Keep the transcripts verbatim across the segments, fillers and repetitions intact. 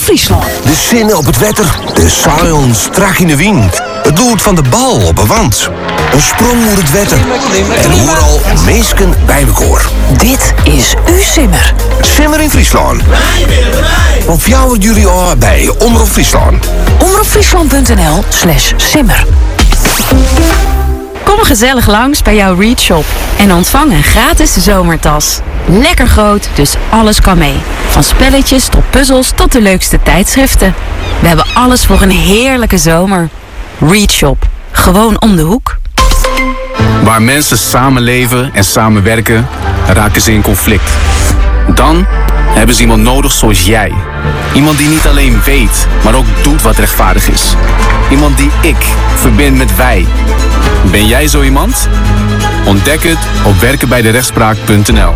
Friesland. De zinnen op het wetter, de saaion strak in de wind. Het loert van de bal op een wand. Een sprong door het wetter. En overal meesken bij elkaar. Dit is uw Simmer. Simmer in Friesland. Op jou jullie al bij Omroep Friesland. omroepfriesland.nl slash simmer. Kom gezellig langs bij jouw Read Shop en ontvang een gratis zomertas. Lekker groot, dus alles kan mee. Van spelletjes tot puzzels tot de leukste tijdschriften. We hebben alles voor een heerlijke zomer. Read Shop, gewoon om de hoek. Waar mensen samenleven en samenwerken, raken ze in conflict. Dan hebben ze iemand nodig zoals jij. Iemand die niet alleen weet, maar ook doet wat rechtvaardig is. Iemand die ik verbind met wij. Ben jij zo iemand? Ontdek het op werken bij de rechtspraak punt n l.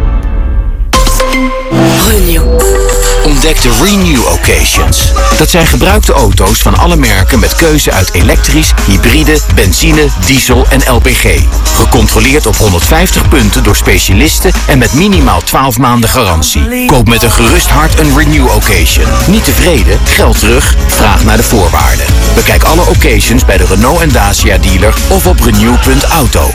Renew. Ontdek de Renew Occasions. Dat zijn gebruikte auto's van alle merken met keuze uit elektrisch, hybride, benzine, diesel en L P G. Gecontroleerd op honderdvijftig punten door specialisten en met minimaal twaalf maanden garantie. Koop met een gerust hart een Renew Occasion. Niet tevreden? Geld terug? Vraag naar de voorwaarden. Bekijk alle occasions bij de Renault en Dacia dealer of op renew punt auto.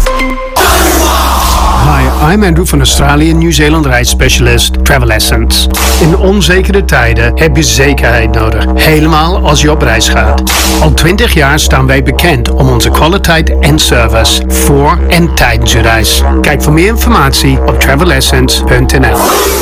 Hi, I'm Andrew van Australië Nieuw-Zeeland reisspecialist Travel Essence. In onzekere tijden heb je zekerheid nodig, helemaal als je op reis gaat. Al twintig jaar staan wij bekend om onze kwaliteit en service voor en tijdens je reis. Kijk voor meer informatie op travel essence punt n l.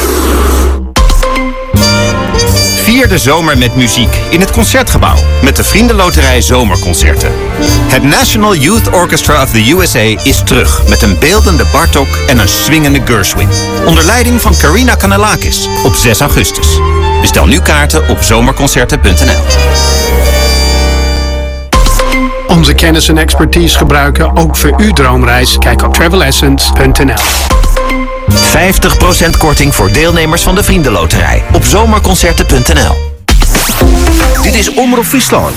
Vier de zomer met muziek in het Concertgebouw met de Vriendenloterij Zomerconcerten. Het National Youth Orchestra of the U S A is terug met een beeldende Bartók en een swingende Gershwin. Onder leiding van Karina Kanellakis op zes augustus. Bestel nu kaarten op zomerconcerten punt n l. Onze kennis en expertise gebruiken ook voor uw droomreis. Kijk op travel essence punt n l. vijftig procent korting voor deelnemers van de Vriendenloterij op zomerconcerten punt n l. Dit is Omroep Friesland.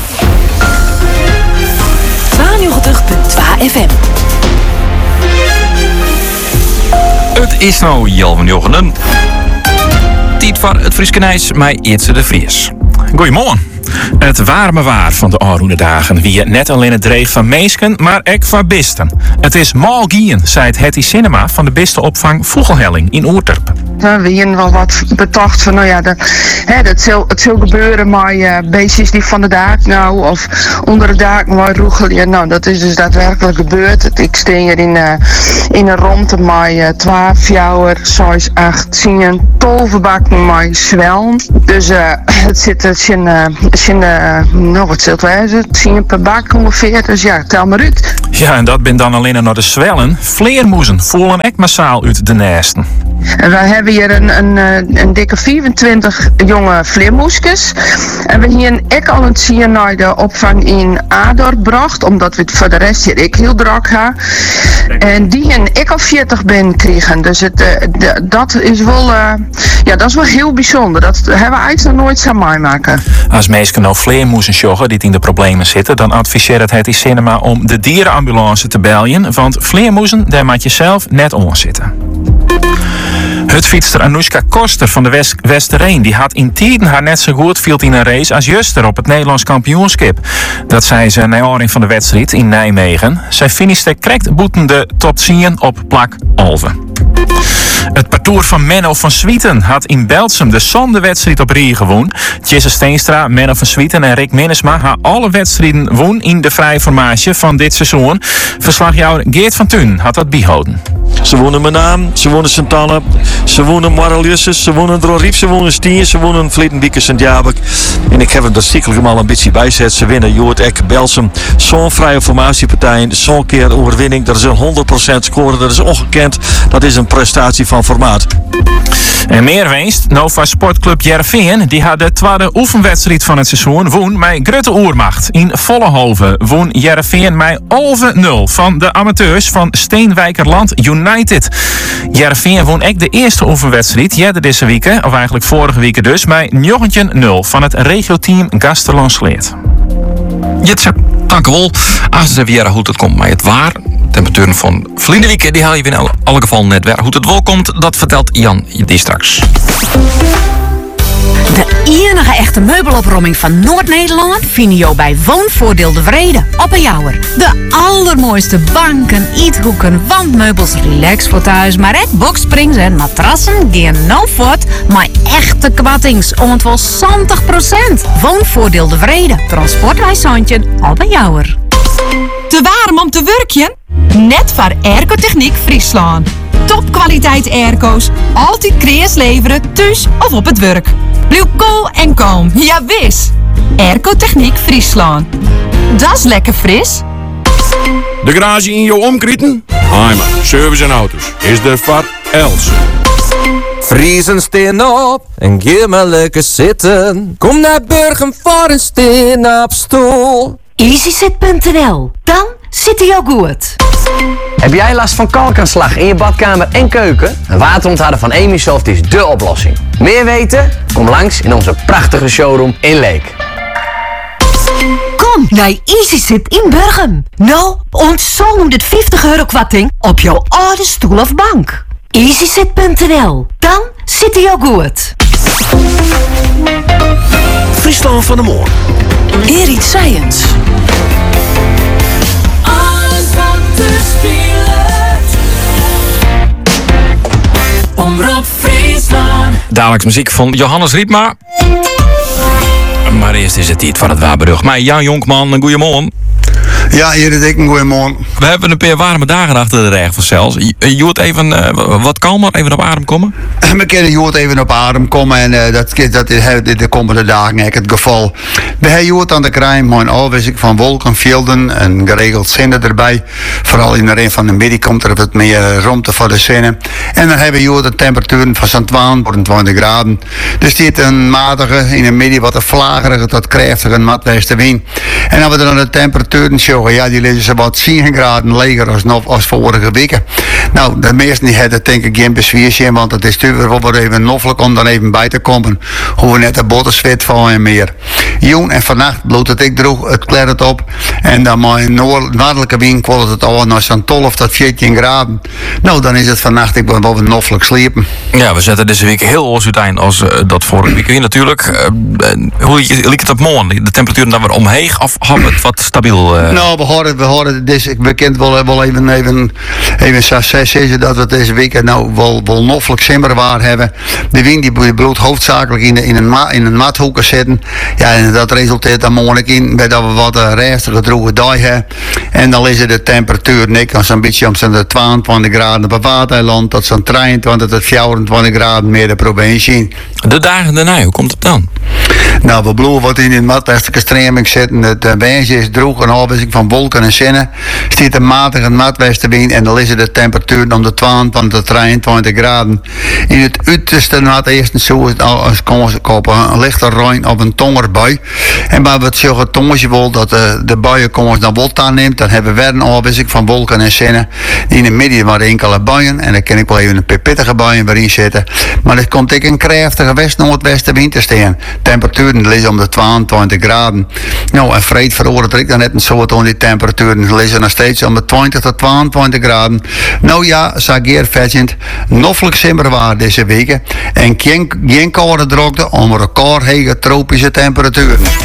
tweeënnegentig punt twee F M. Het is nou Jalven Jochenen. Tijd voor het Frieske Nijs, mij Eertse de Vries. Goedemorgen. Het warme waar van de Aroene dagen wie je net alleen het dreef van meesken, maar ook van bisten. Het is malgien, zei het Hetty Cinema van de bistenopvang Vogelhelling in Oerterp. We hier wel wat betocht van, nou ja, de, hè, dat zal, het zal gebeuren met uh, beestjes die van de daak nou, of onder de daak maar roegelen. Nou, dat is dus daadwerkelijk gebeurd. Ik sta hier in, uh, in een rondte met uh, twaalf jouwer, zes, acht, tien, toverbakken met zwelm. Dus uh, het zit in, uh, in uh, nou wat zult wijzen, tien per bak ongeveer. Dus ja, tel maar uit. Ja, en dat ben dan alleen naar de zwellen. Vleermoezen voelen echt massaal uit de nesten. En wij hebben hier een, een, een dikke vierentwintig jonge vleermoesjes. En we hier ook al het zien naar de opvang in Adorp bracht, omdat we het voor de rest hier ik heel druk gaan. En die en ik al veertig ben kregen. Dus het, uh, de, dat is wel, uh, ja, dat is wel heel bijzonder. Dat hebben we eigenlijk nog nooit zo meemaken. Als mensen nou vleermoezen joggen die in de problemen zitten, dan adviseert het Hetty Cinema om de dierenambulance te bellen, want vleermoezen, daar moet je zelf net onder zitten. Het fietster Anoushka Koster van de West Westereen die had in tijden haar net zo goed viel in een race als juster op het Nederlands kampioenschap. Dat zei ze na aanleiding van de wedstrijd in Nijmegen. Zij finishte correct boetende tot zien op plak Alve. Het parcours van Menno van Swieten had in Belsum de zondewedstrijd op Rie gewonnen. Jesse Steenstra, Menno van Swieten en Rick Minnesma hebben alle wedstrijden won in de vrije formatie van dit seizoen. Verslagjouwer Geert van Thun had dat bijhouden. Ze wonnen Menaan, ze wonnen Sint-Anne, ze wonnen Maraliusses, ze wonnen Drorief, ze wonnen Stien, ze wonnen Vletenbieke Sint-Jabek. En ik heb hem dat stiekem al een beetje bijzet. Ze winnen Joort Ek Belsum. Zo'n vrije formatiepartij, zo'n keer overwinning. Dat is een honderd procent score, dat is ongekend. Dat is een prestatie van formaat. En meer winst, Nova Sportclub Jervin, die had de tweede oefenwedstrijd van het seizoen woon met Grutte Oermacht. In Vollenhoven woon Jervin met elf nul van de amateurs van Steenwijkerland United. Jervin woon ook de eerste oefenwedstrijd, jette deze week, of eigenlijk vorige week dus, met negentien nul van het regioteam Gasterlandsleert. Jitse, dank u wel. Als we even hoe het komt met het waar. Temperaturen van Vlinderwieken, die haal je in alle geval net weer. Hoe het wel komt, dat vertelt Jan die straks. De enige echte meubelopruiming van Noord-Nederland vind je bij Woonvoordeel de Vrede op een Jouwer. De allermooiste banken, eethoeken, wandmeubels, relax voor thuis, maar ook boxsprings en matrassen gaan nou voort, maar echte kwattings, om wel zestig procent. Woonvoordeel de Vrede, transportwijzandje op een Jouwer. Te warm om te werkjen? Net voor Airco-Techniek Friesland. Topkwaliteit airco's, altijd kreas leveren, thuis of op het werk. Blijf cool en kalm, ja wis. Airco-Techniek Friesland. Dat is lekker fris. De garage in je omkrieten? Heimer, service en auto's. Is er voor Elsen. Friesen steen op en geef maar lekker zitten. Kom naar Burgum voor een steen op stoel. easysit punt n l. Dan zit hij ook goed. Heb jij last van kalkaanslag in je badkamer en keuken? Een waterontharder van Emisoft is dé oplossing. Meer weten? Kom langs in onze prachtige showroom in Leek. Kom naar easysit in Burgum. Nou, ontzong honderdvijftig euro kwatting op jouw oude stoel of bank. easysit punt n l. Dan zit hij ook goed. Friesland van de Moor. Erik Science. Alles wat te spelen. Omroep Friesland. Dadelijks muziek van Johannes Riepma. Maar eerst is het tijd van het Waarbrug. Maar Jan Jonkman, een goeiemorgen. Ja, hier is ik een goeiemorgen. We hebben een paar warme dagen achter de rug vanzelfs. Je moet even uh, wat kalmer, even op adem komen? We kunnen Jood even op adem komen en uh, dat, dat is de, de komende dagen het geval. We hebben Jood aan de krijgen met een afwisseling van wolkenvelden en geregeld zinnen erbij. Vooral in de rijn van de middag komt er wat meer ruimte voor de zinnen. En dan hebben we Jood een temperatuur van zo'n tweeëntwintig graden. Dus dit een matige, in de middag wat een vlagerige tot krachtige matwestenwind. En dan we dan de temperaturen showen, ja, die liggen ze wat tien graden lager als, nog, als vorige weken. Nou, de meesten die hebben denk ik geen bezwiertje, want het is natuurlijk wel wat even noffelijk om dan even bij te komen. Hoe we net de bottenzwet van en meer. Jong en vannacht bloedt het ik droeg, het klettert op. En dan maar in noord- noordelijke wind kwam het al naar zo'n twaalf tot veertien graden. Nou, dan is het vannacht ik ben wel wat noffelijk sliepen. Ja, we zetten deze week heel ons uiteen als uh, dat vorige week. Natuurlijk, uh, hoe liep het op morgen? De temperatuur dan weer omheen of hadden we het wat stabiel? Uh... Nou, we horen, we horen dus ik bekend wel, wel even, even, even zeggen dat we deze week nou wel, wel noffelijk simmer waar hebben. De wind die bloedt hoofdzakelijk in, de, in een, ma, in een mathoeken zitten. Ja, en dat resulteert dan mogelijk in dat we wat uh, rustige droge dag hebben. En dan is de temperatuur nek zo'n beetje om zo'n tweeëntwintig graden op Waterland tot zo'n drieëntwintig tot vierentwintig graden meer de provincie. De dagen daarna, hoe komt het dan? Nou, we bloeien wat in de matwestelijke stroming zitten. Het uh, wijze is droog, een afwisseling van wolken en zinnen. Stiet een matige matwestenwind en dan is de temperatuur om de tweeëntwintig tot drieëntwintig graden. In het uiterste na het eerste zo is het al op een lichte ruim op een tongerbui. En waar we het zeggen tongetje wil dat de, de buien komen dan wat aanneemt, dan hebben we weer een afwisseling van wolken en zinnen. In het midden waren enkele buien en dan kan ik wel even een paar pittige buien waarin zitten. Maar er komt ook een krachtige west-noordwestenwind te staan. Temperaturen liggen om de tweeëntwintig graden. Nou, en vreed veroordeelt ik dan net een soort om die temperaturen liggen nog steeds om de twintig tot tweeëntwintig graden. Nou ja, zageer vetzend, noffelijk simmer waar deze weken en geen, geen koude drukte om een record hege tropische temperaturen.